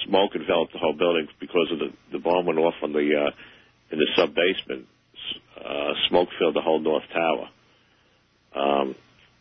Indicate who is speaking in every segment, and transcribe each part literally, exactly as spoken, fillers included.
Speaker 1: smoke enveloped the whole building because of the the bomb went off on the uh, in the sub basement. Uh, smoke filled the whole north tower. Um,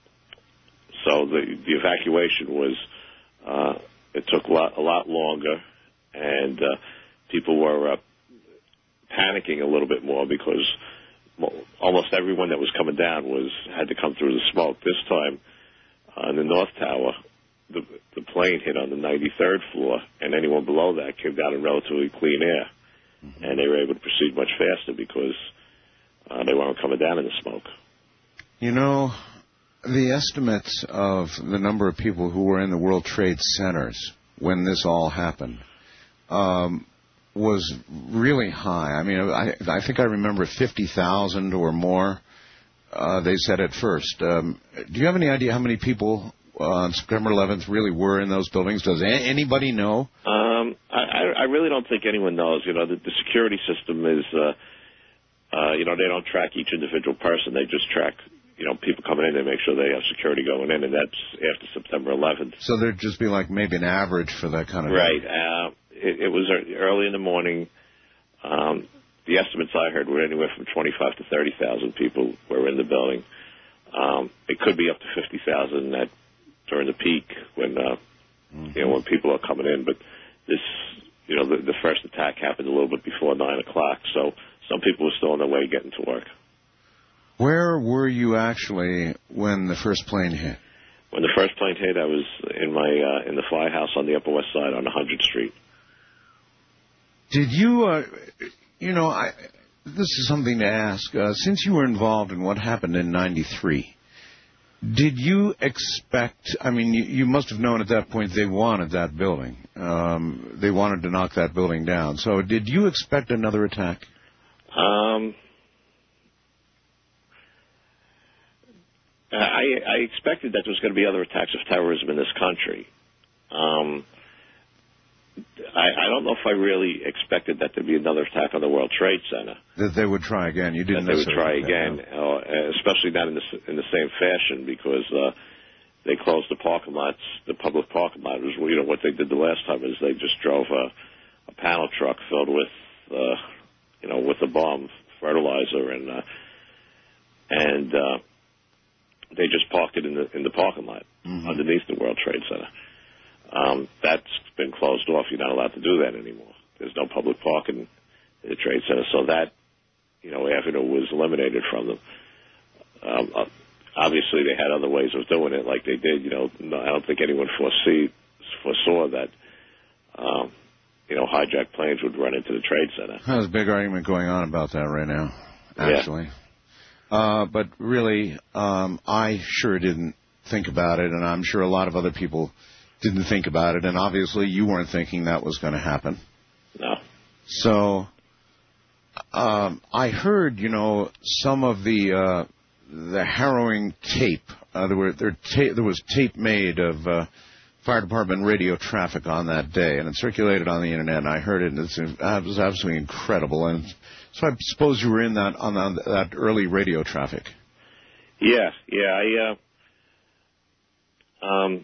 Speaker 1: so the the evacuation was uh, it took a lot a lot longer, and uh, people were uh, panicking a little bit more because almost everyone that was coming down was had to come through the smoke. This time, uh, in the north tower, the the plane hit on the ninety-third floor, and anyone below that came down in relatively clean air, mm-hmm. and they were able to proceed much faster because uh, they weren't coming down in the smoke.
Speaker 2: You know, the estimates of the number of people who were in the World Trade Centers when this all happened um, was really high. I mean, I, I think I remember fifty thousand or more, uh, they said at first. Um, do you have any idea how many people uh, on September eleventh really were in those buildings? Does a- anybody know?
Speaker 1: Um, I, I really don't think anyone knows. You know, the, the security system is, uh, uh, you know, they don't track each individual person. They just track, you know, people coming in. They make sure they have security going in, and that's after September eleventh.
Speaker 2: So there'd just be like maybe an average for that kind of
Speaker 1: right. Uh, it, it was early in the morning. Um, the estimates I heard were anywhere from twenty-five to thirty thousand people were in the building. Um, it could be up to fifty thousand at during the peak when uh, mm-hmm. you know when people are coming in. But this, you know, the, the first attack happened a little bit before nine o'clock, so some people were still on their way getting to work.
Speaker 2: Where were you actually when the first plane hit?
Speaker 1: When the first plane hit, I was in my uh, in the fly house on the Upper West Side on one hundredth Street.
Speaker 2: Did you, uh, you know, I, this is something to ask. Uh, since you were involved in what happened in ninety-three, did you expect, I mean, you, you must have known at that point they wanted that building. Um, they wanted to knock that building down. So did you expect another attack?
Speaker 1: Um... I, I expected that there was going to be other attacks of terrorism in this country. Um, I, I don't know if I really expected that there'd be another attack on the World Trade Center.
Speaker 2: That they would try again. You didn't.
Speaker 1: That they would try again, that, no. uh, especially not in the in the same fashion because uh, they closed the parking lots, the public parking lot. Was, you know what they did the last time is they just drove a, a panel truck filled with uh, you know with a bomb fertilizer and uh, and. Uh, They just parked it in the in the parking lot mm-hmm. underneath the World Trade Center. Um, that's been closed off. You're not allowed to do that anymore. There's no public parking in the Trade Center, so that you know avenue was eliminated from them. Um, obviously, they had other ways of doing it, like they did. You know, no, I don't think anyone foresee foresaw that. Um, you know, hijacked planes would run into the Trade Center.
Speaker 2: There's a big argument going on about that right now, actually. Yeah. Uh, but really, um, I sure didn't think about it, and I'm sure a lot of other people didn't think about it, and obviously you weren't thinking that was going to happen.
Speaker 1: No.
Speaker 2: So um, I heard, you know, some of the uh, the harrowing tape. Uh, there were there, ta- there was tape made of uh, fire department radio traffic on that day, and it circulated on the internet, and I heard it, and it's, it was absolutely incredible. And so I suppose you were in that on, on that early radio traffic.
Speaker 1: Yeah, yeah. I, uh, um,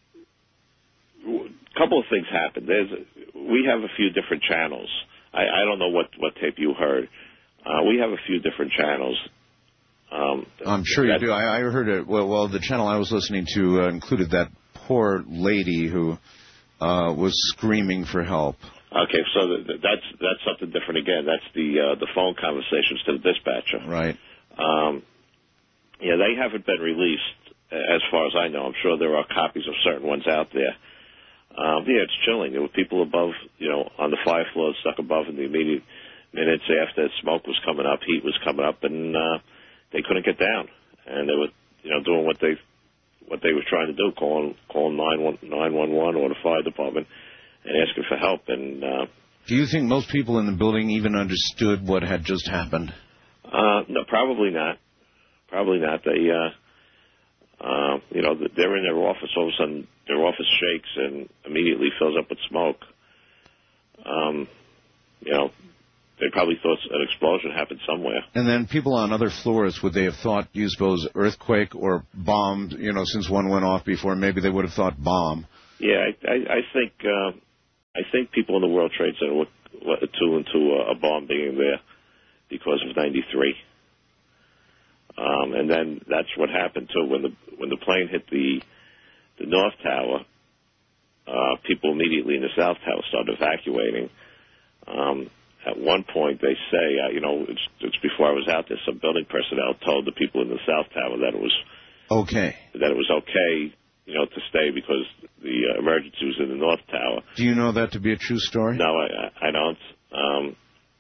Speaker 1: a couple of things happened. There's, we have a few different channels. I, I don't know what, what tape you heard. Uh, we have a few different channels. Um,
Speaker 2: I'm sure you do. I, I heard it. Well, well, the channel I was listening to uh, included that poor lady who uh, was screaming for help.
Speaker 1: Okay, so th- that's that's something different again. That's the uh, the phone conversations to the dispatcher.
Speaker 2: Right.
Speaker 1: Um, yeah, they haven't been released as far as I know. I'm sure there are copies of certain ones out there. Um, yeah, it's chilling. There were people above, you know, on the fire floor, stuck above in the immediate minutes after smoke was coming up, heat was coming up, and uh, they couldn't get down. And they were, you know, doing what they what they were trying to do, calling calling nine one one or the fire department, and asking for help. And uh,
Speaker 2: do you think most people in the building even understood what had just happened?
Speaker 1: Uh, no, probably not. Probably not. They, uh, uh, you know, they're in their office. All of a sudden, their office shakes and immediately fills up with smoke. Um, you know, they probably thought an explosion happened somewhere. And
Speaker 2: then people on other floors, would they have thought, you suppose, earthquake or bomb? You know, since one went off before, maybe they would have thought bomb.
Speaker 1: Yeah, I, I, I think uh, I think people in the World Trade Center were, were attuned to a, a bomb being there because of ninety-three. Um, and then that's what happened too. When the when the plane hit the the North Tower, uh, people immediately in the South Tower started evacuating. Um, at one point, they say, uh, you know, it's, it's before I was out there, some building personnel told the people in the South Tower that it was
Speaker 2: okay.
Speaker 1: That it was okay, you know, to stay because the uh, emergency was in the North Tower.
Speaker 2: Do you know that to be a true story?
Speaker 1: No, I, I don't. Um,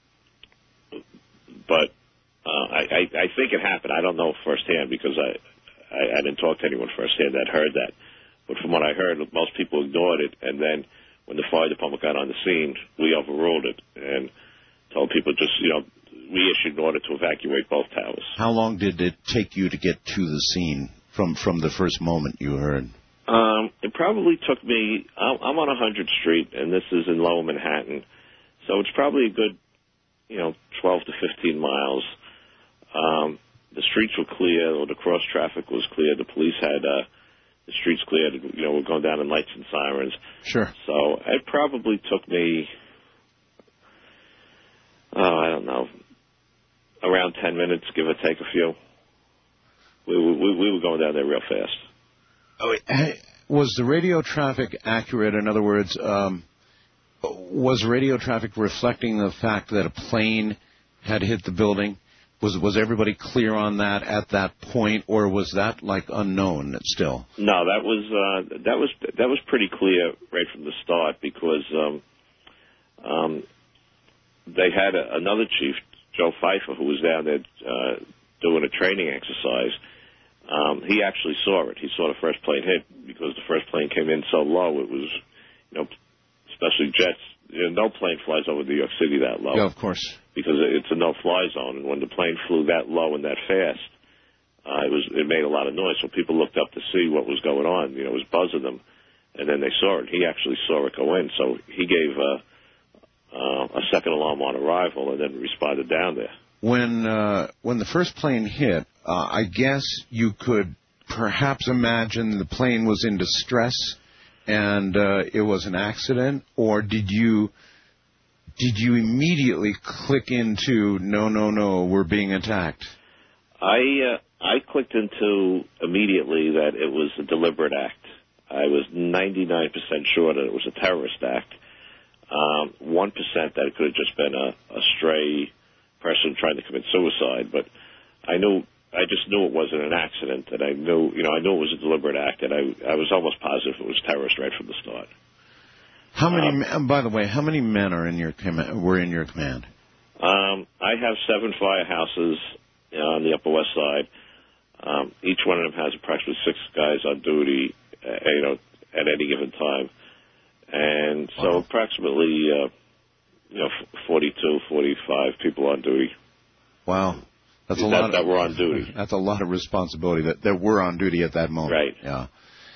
Speaker 1: but uh, I, I, I think it happened. I don't know firsthand because I, I, I didn't talk to anyone firsthand that heard that. But from what I heard, most people ignored it. And then when the fire department got on the scene, we overruled it and told people just, you know, we issued an order to evacuate both towers.
Speaker 2: How long did it take you to get to the scene from, from the first moment you heard?
Speaker 1: Um, it probably took me, I'm, I'm on one hundredth Street, and this is in Lower Manhattan, so it's probably a good, you know, twelve to fifteen miles. Um, the streets were clear, or the cross traffic was clear. The police had uh, the streets cleared, you know, we're going down in lights and sirens.
Speaker 2: Sure.
Speaker 1: So it probably took me, oh, I don't know, around ten minutes, give or take a few. We, we, we were going down there real fast.
Speaker 2: Oh, was the radio traffic accurate? In other words, um, was radio traffic reflecting the fact that a plane had hit the building? Was was everybody clear on that at that point, or was that like unknown still?
Speaker 1: No, that was uh, that was that was pretty clear right from the start because um, um, they had a, another chief, Joe Pfeiffer, who was down there uh, doing a training exercise. Um, he actually saw it. He saw the first plane hit because the first plane came in so low. It was, you know, especially jets. You know, no plane flies over New York City that low.
Speaker 2: Yeah, of course.
Speaker 1: Because it's a no-fly zone, and when the plane flew that low and that fast, uh, it was it made a lot of noise. So people looked up to see what was going on. You know, it was buzzing them, and then they saw it. He actually saw it go in, so he gave uh, uh, a second alarm on arrival, and then responded down there.
Speaker 2: When uh, when the first plane hit, uh, I guess you could perhaps imagine the plane was in distress and uh, it was an accident, or did you did you immediately click into no, no, no, we're being attacked?
Speaker 1: I uh, I clicked into immediately that it was a deliberate act. I was ninety-nine percent sure that it was a terrorist act. Um, one percent that it could have just been a, a stray person trying to commit suicide, but I knew, I just knew it wasn't an accident, and I knew, you know, I knew it was a deliberate act, and I, I was almost positive it was terrorist right from the start.
Speaker 2: How many?
Speaker 1: Um,
Speaker 2: by the way, how many men are in your com- were in your command?
Speaker 1: Um, I have seven firehouses on the Upper West Side. Um, each one of them has approximately six guys on duty, uh, you know, at any given time, and so
Speaker 2: wow.
Speaker 1: approximately. Uh, You know, forty-two, forty-five people on duty.
Speaker 2: Wow, that's a
Speaker 1: that,
Speaker 2: lot. Of,
Speaker 1: that were on duty.
Speaker 2: That's a lot of responsibility that that were on duty at that moment.
Speaker 1: Right.
Speaker 2: Yeah.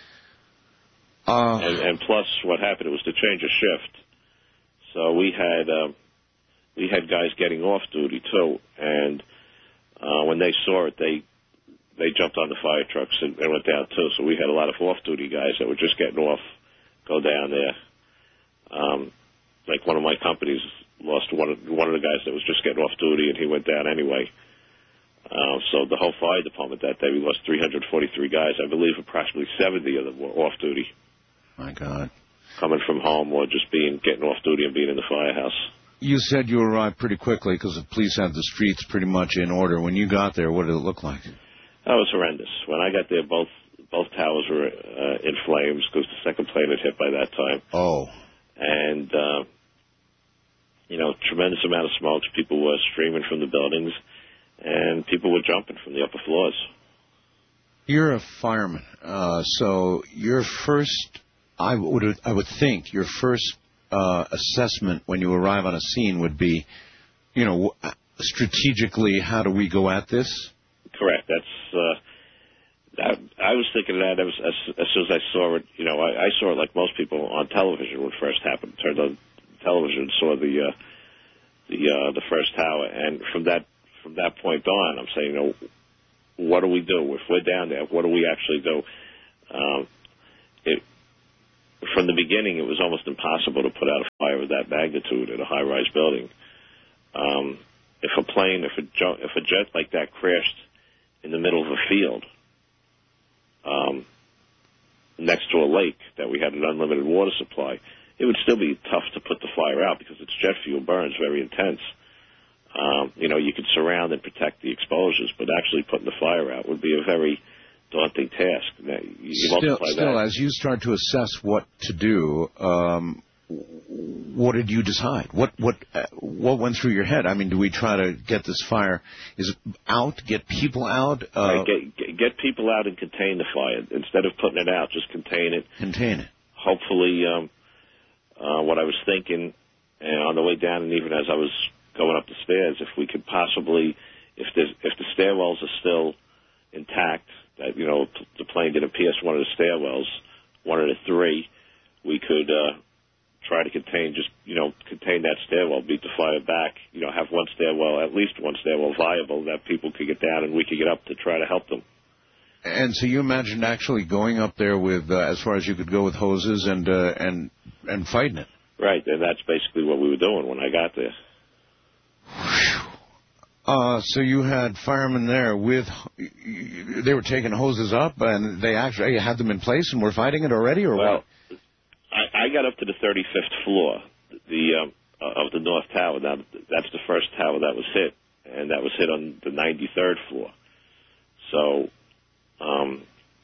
Speaker 2: Uh,
Speaker 1: and, and plus, what happened it was to change a shift. So we had um, we had guys getting off duty too, and uh, when they saw it, they they jumped on the fire trucks and, and went down too. So we had a lot of off-duty guys that were just getting off, go down there. Um, Like one of my companies lost one of, one of the guys that was just getting off duty, and he went down anyway. Uh, so the whole fire department that day, we lost three hundred forty-three guys. I believe approximately seventy of them were off duty.
Speaker 2: My God.
Speaker 1: Coming from home or just being getting off duty and being in the firehouse.
Speaker 2: You said you arrived pretty quickly because the police had the streets pretty much in order. When you got there, what did it look like?
Speaker 1: That was horrendous. When I got there, both both towers were uh, in flames because the second plane had hit by that time.
Speaker 2: Oh.
Speaker 1: And... Uh, You know, tremendous amount of smoke. People were streaming from the buildings, and people were jumping from the upper floors.
Speaker 2: You're a fireman, uh, so your first, I would, I would think, your first uh, assessment when you arrive on a scene would be, you know, strategically, how do we go at this?
Speaker 1: Correct. That's. Uh, that, I was thinking of that as, as, as soon as I saw it. You know, I, I saw it like most people on television when it first happened. Turned on television, saw the uh, the uh, the first tower, and from that from that point on, I'm saying, you know, what do we do if we're down there? What do we actually do? Um, it, from the beginning, it was almost impossible to put out a fire of that magnitude in a high-rise building. Um, if a plane, if a, jo- if a jet like that crashed in the middle of a field um, next to a lake that we had an unlimited water supply, it would still be tough to put the fire out because its jet fuel burns very intense. Um, you know, you could surround and protect the exposures, but actually putting the fire out would be a very daunting task. Now, you
Speaker 2: still, still
Speaker 1: that.
Speaker 2: As you start to assess what to do, um, what did you decide? What what uh, what went through your head? I mean, do we try to get this fire is it out, get people out? Uh,
Speaker 1: right, get, get, get people out and contain the fire. Instead of putting it out, just contain it.
Speaker 2: Contain it.
Speaker 1: Hopefully, um, uh, what I was thinking, and on the way down and even as I was going up the stairs, if we could possibly, if the, if the stairwells are still intact, that, you know, the plane didn't pierce one of the stairwells, one of the three, we could uh, try to contain, just, you know, contain that stairwell, beat the fire back, you know, have one stairwell, at least one stairwell viable that people could get down and we could get up to try to help them.
Speaker 2: And so you imagined actually going up there with, uh, as far as you could go with hoses and uh, and and fighting it.
Speaker 1: Right, and that's basically what we were doing when I got there.
Speaker 2: Uh, so you had firemen there with, they were taking hoses up, and they actually had them in place and were fighting it already, or
Speaker 1: well,
Speaker 2: what?
Speaker 1: I, I got up to the thirty-fifth floor the um, of the North Tower. Now, that's the first tower that was hit, and that was hit on the ninety-third floor. So, um,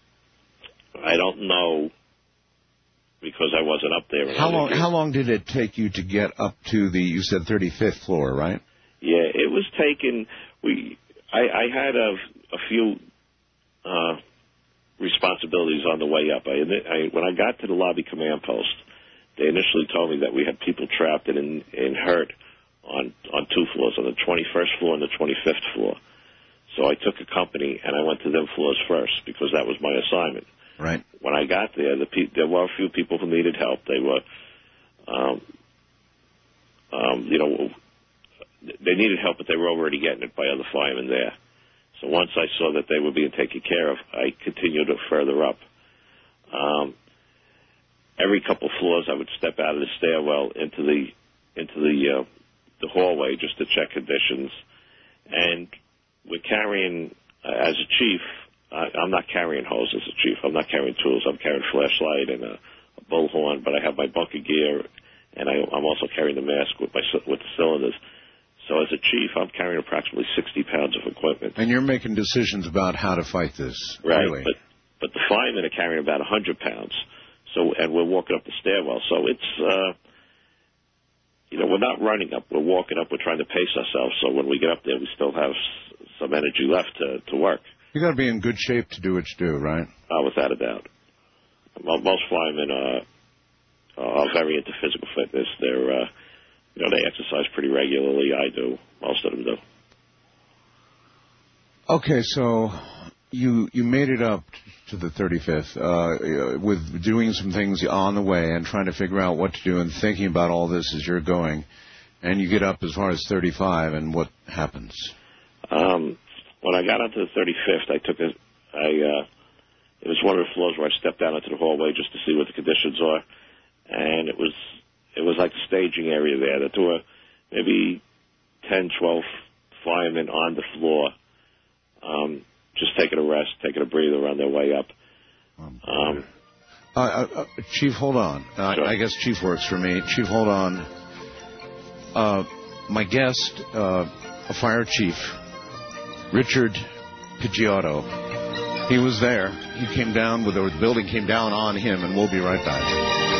Speaker 1: I don't know, because I wasn't up there.
Speaker 2: How long, how long did it take you to get up to the, you said thirty-fifth floor, right?
Speaker 1: Yeah, it was taken. We, I, I had a, a few uh, responsibilities on the way up. I, I, when I got to the lobby command post, they initially told me that we had people trapped and, in, and hurt on on two floors, on the twenty-first floor and the twenty-fifth floor. So I took a company and I went to them floors first because that was my assignment.
Speaker 2: Right.
Speaker 1: When I got there, the pe- there were a few people who needed help. They were, um, um, you know. They needed help, but they were already getting it by other firemen there. So once I saw that they were being taken care of, I continued further up. Um, every couple floors, I would step out of the stairwell into the into the uh, the hallway just to check conditions. And we're carrying, uh, as a chief, I, I'm not carrying hose as a chief. I'm not carrying tools. I'm carrying a flashlight and a, a bullhorn, but I have my bunker gear, and I, I'm also carrying the mask with my with the cylinders. So as a chief, I'm carrying approximately sixty pounds of equipment.
Speaker 2: And you're making decisions about how to fight this,
Speaker 1: right?
Speaker 2: Really.
Speaker 1: But but the firemen are carrying about one hundred pounds. So and we're walking up the stairwell. So it's uh, you know, we're not running up. We're walking up. We're trying to pace ourselves. So when we get up there, we still have s- some energy left to to work.
Speaker 2: You got to be in good shape to do what you do, right?
Speaker 1: Uh, without a doubt. Most firemen are are very into physical fitness. They're uh, You know, they exercise pretty regularly. I do. Most of them do.
Speaker 2: Okay, so you you made it up to the thirty-fifth uh, with doing some things on the way and trying to figure out what to do and thinking about all this as you're going, and you get up as far as thirty-five, and what happens? Um,
Speaker 1: when I got onto the thirty-fifth, I took a, I, uh, it was one of the floors where I stepped down into the hallway just to see what the conditions are, and it was, it was like the staging area there. That there were maybe ten, twelve firemen on the floor, um, just taking a rest, taking a breather on their way up. Um,
Speaker 2: uh, uh, Chief, hold on. Uh,
Speaker 1: sure.
Speaker 2: I guess Chief works for me. Chief, hold on. Uh, my guest, uh, a fire chief, Richard Picciotto. He was there. He came down with the building came down on him, and we'll be right back.